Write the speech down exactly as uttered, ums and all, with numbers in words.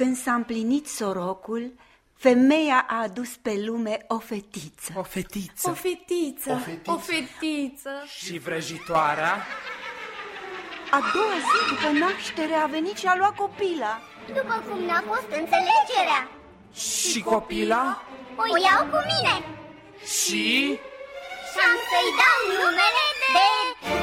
Când s-a împlinit sorocul, femeia a adus pe lume o fetiță. O fetiță. O fetiță. O fetiță. O fetiță. Și vrăjitoarea? A doua zi după naștere a venit și a luat copila. După cum n-a fost înțelegerea. Și copila? O iau cu mine. Și? Și-am să-i dau numele de